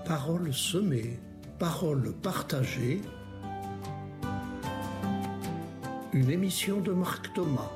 Paroles semées, paroles partagées. Une émission de Marc Thomas.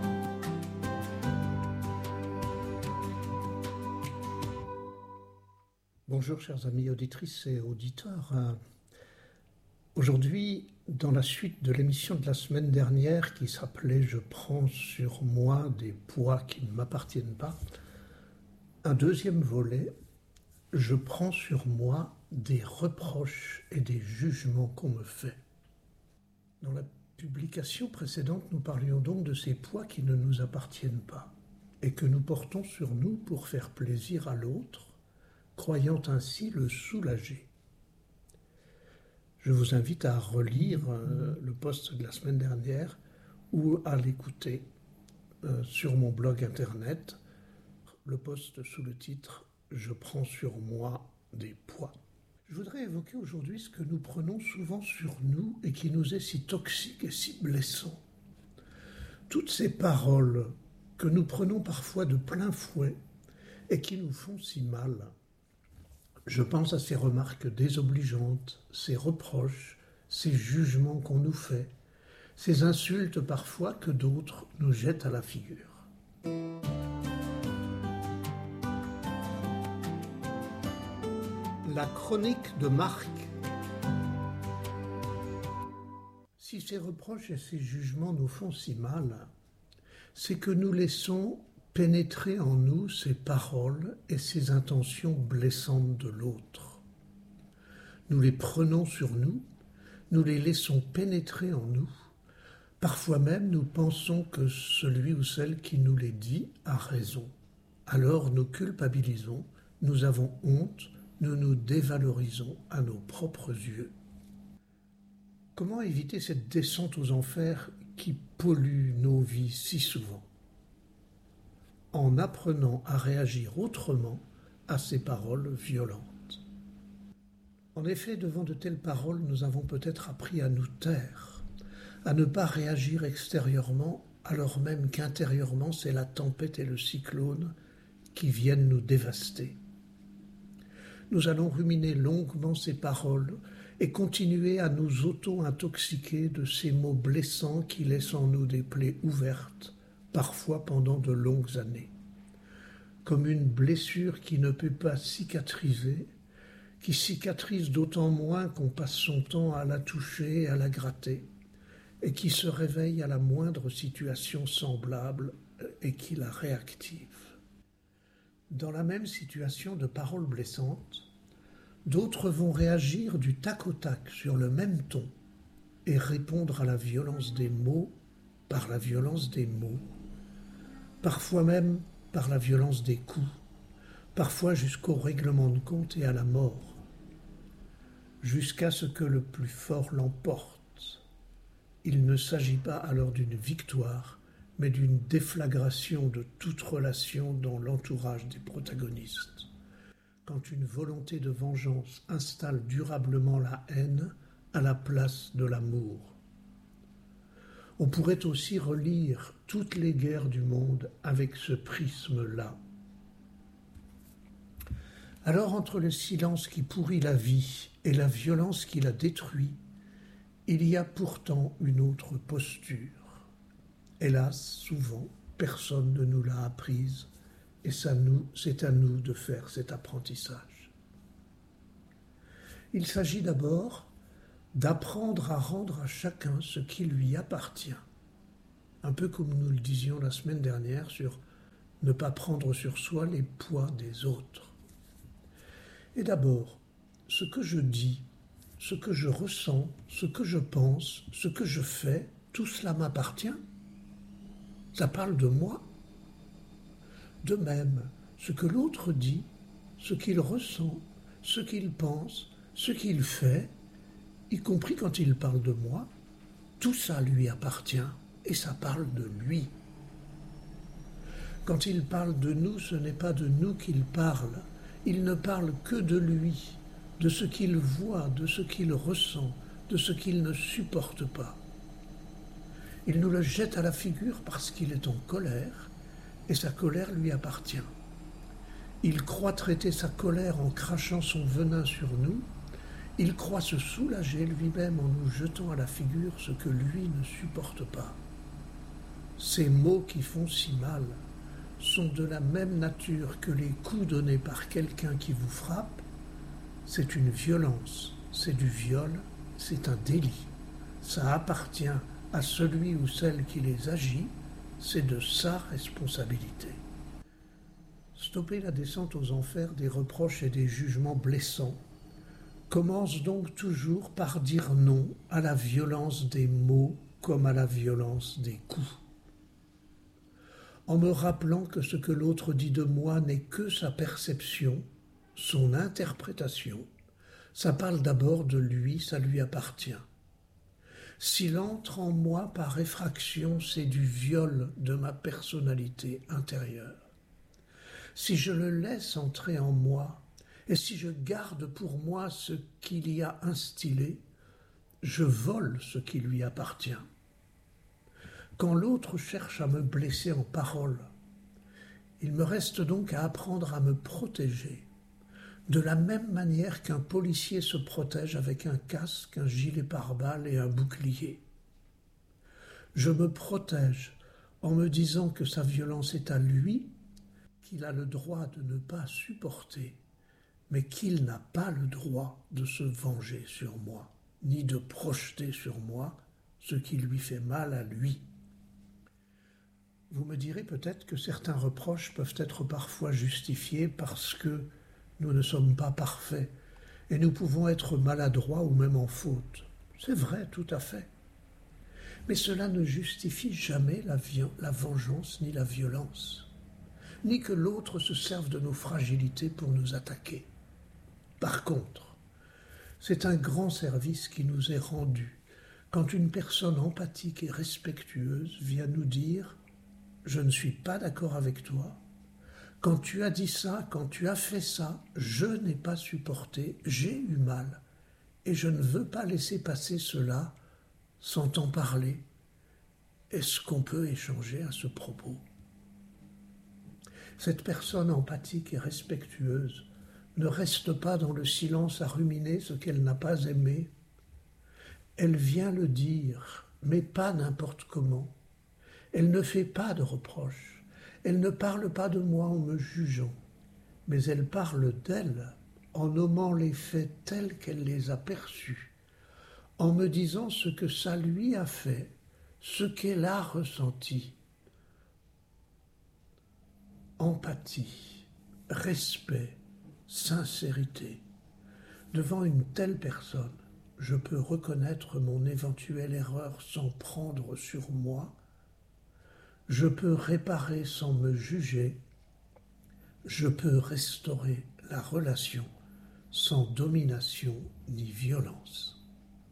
Bonjour chers amis auditrices et auditeurs. Aujourd'hui, dans la suite de l'émission de la semaine dernière qui s'appelait « Je prends sur moi des poids qui ne m'appartiennent pas », un deuxième volet, « Je prends sur moi des reproches et des jugements qu'on me fait ». Dans la publication précédente, nous parlions donc de ces poids qui ne nous appartiennent pas et que nous portons sur nous pour faire plaisir à l'autre, croyant ainsi le soulager. Je vous invite à relire le post de la semaine dernière ou à l'écouter sur mon blog internet, le post sous le titre « Je prends sur moi des poids ». Je voudrais évoquer aujourd'hui ce que nous prenons souvent sur nous et qui nous est si toxique et si blessant. Toutes ces paroles que nous prenons parfois de plein fouet et qui nous font si mal. Je pense à ces remarques désobligeantes, ces reproches, ces jugements qu'on nous fait, ces insultes parfois que d'autres nous jettent à la figure. La chronique de Marc. Si ces reproches et ces jugements nous font si mal, c'est que nous laissons pénétrer en nous ces paroles et ces intentions blessantes de l'autre. Nous les prenons sur nous, nous les laissons pénétrer en nous. Parfois même, nous pensons que celui ou celle qui nous les dit a raison. Alors nous culpabilisons, nous avons honte, nous nous dévalorisons à nos propres yeux. Comment éviter cette descente aux enfers qui pollue nos vies si souvent ? En apprenant à réagir autrement à ces paroles violentes. En effet, devant de telles paroles, nous avons peut-être appris à nous taire, à ne pas réagir extérieurement, alors même qu'intérieurement, c'est la tempête et le cyclone qui viennent nous dévaster. Nous allons ruminer longuement ces paroles et continuer à nous auto-intoxiquer de ces mots blessants qui laissent en nous des plaies ouvertes, parfois pendant de longues années. Comme une blessure qui ne peut pas cicatriser, qui cicatrise d'autant moins qu'on passe son temps à la toucher et à la gratter, et qui se réveille à la moindre situation semblable et qui la réactive. Dans la même situation de paroles blessantes, d'autres vont réagir du tac au tac sur le même ton et répondre à la violence des mots par la violence des mots, parfois même par la violence des coups, parfois jusqu'au règlement de compte et à la mort, jusqu'à ce que le plus fort l'emporte. Il ne s'agit pas alors d'une victoire, mais d'une déflagration de toute relation dans l'entourage des protagonistes. Quand une volonté de vengeance installe durablement la haine à la place de l'amour. On pourrait aussi relire toutes les guerres du monde avec ce prisme-là. Alors, entre le silence qui pourrit la vie et la violence qui la détruit, il y a pourtant une autre posture. Hélas, souvent, personne ne nous l'a apprise, et c'est à nous de faire cet apprentissage. Il s'agit d'abord d'apprendre à rendre à chacun ce qui lui appartient, un peu comme nous le disions la semaine dernière sur ne pas prendre sur soi les poids des autres. Et d'abord, ce que je dis, ce que je ressens, ce que je pense, ce que je fais, tout cela m'appartient. Ça parle de moi. De même, ce que l'autre dit, ce qu'il ressent, ce qu'il pense, ce qu'il fait, y compris quand il parle de moi, tout ça lui appartient et ça parle de lui. Quand il parle de nous, ce n'est pas de nous qu'il parle, il ne parle que de lui, de ce qu'il voit, de ce qu'il ressent, de ce qu'il ne supporte pas. Il nous le jette à la figure parce qu'il est en colère et sa colère lui appartient. Il croit traiter sa colère en crachant son venin sur nous. Il croit se soulager lui-même en nous jetant à la figure ce que lui ne supporte pas. Ces mots qui font si mal sont de la même nature que les coups donnés par quelqu'un qui vous frappe. C'est une violence, c'est du viol, c'est un délit. Ça appartient à celui ou celle qui les agit, c'est de sa responsabilité. Stopper la descente aux enfers des reproches et des jugements blessants commence donc toujours par dire non à la violence des mots comme à la violence des coups. En me rappelant que ce que l'autre dit de moi n'est que sa perception, son interprétation, ça parle d'abord de lui, ça lui appartient. S'il entre en moi par effraction, c'est du viol de ma personnalité intérieure. Si je le laisse entrer en moi, et si je garde pour moi ce qu'il y a instillé, je vole ce qui lui appartient. Quand l'autre cherche à me blesser en parole, il me reste donc à apprendre à me protéger, de la même manière qu'un policier se protège avec un casque, un gilet pare-balles et un bouclier. Je me protège en me disant que sa violence est à lui, qu'il a le droit de ne pas supporter, mais qu'il n'a pas le droit de se venger sur moi, ni de projeter sur moi ce qui lui fait mal à lui. Vous me direz peut-être que certains reproches peuvent être parfois justifiés parce que nous ne sommes pas parfaits et nous pouvons être maladroits ou même en faute. C'est vrai, tout à fait. Mais cela ne justifie jamais la vengeance ni la violence, ni que l'autre se serve de nos fragilités pour nous attaquer. Par contre, c'est un grand service qui nous est rendu quand une personne empathique et respectueuse vient nous dire « Je ne suis pas d'accord avec toi. Quand tu as dit ça, quand tu as fait ça, je n'ai pas supporté, j'ai eu mal. Et je ne veux pas laisser passer cela sans t'en parler. Est-ce qu'on peut échanger à ce propos ?» Cette personne empathique et respectueuse ne reste pas dans le silence à ruminer ce qu'elle n'a pas aimé. Elle vient le dire, mais pas n'importe comment. Elle ne fait pas de reproches. Elle ne parle pas de moi en me jugeant, mais elle parle d'elle en nommant les faits tels qu'elle les a perçus, en me disant ce que ça lui a fait, ce qu'elle a ressenti. Empathie, respect, sincérité. Devant une telle personne, je peux reconnaître mon éventuelle erreur sans prendre sur moi. Je peux réparer sans me juger. Je peux restaurer la relation sans domination ni violence.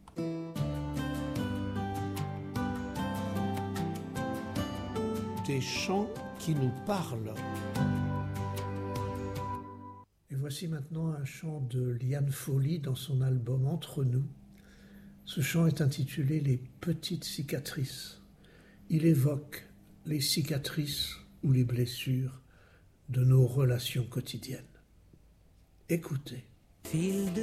Des chants qui nous parlent. Et voici maintenant un chant de Liane Folly dans son album Entre nous. Ce chant est intitulé « Les petites cicatrices ». Il évoque les cicatrices ou les blessures de nos relations quotidiennes. Écoutez.